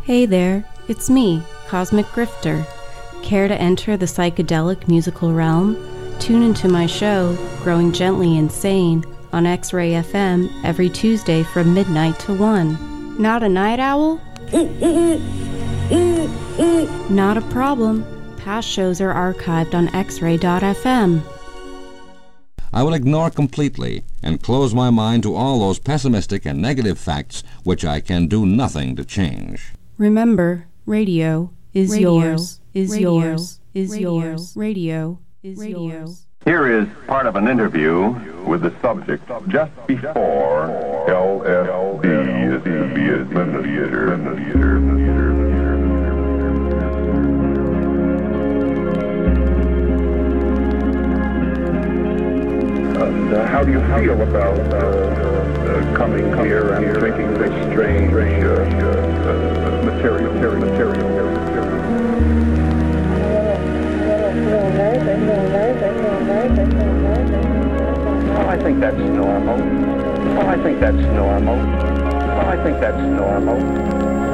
Hey there, it's me, Cosmic Grifter. Care to enter the psychedelic musical realm? Tune into my show, Growing Gently Insane, on X-Ray FM every Tuesday from midnight to 1. Not a night owl? Not a problem. Past shows are archived on xray.fm. I will ignore completely and close my mind to all those pessimistic and negative facts which I can do nothing to change. Remember, radio is yours, is yours, is yours. Radio is yours. Here is part of an interview with the subject just before LSD is to be administered. How do you feel about coming here and drinking this strange material? Well, I think that's normal.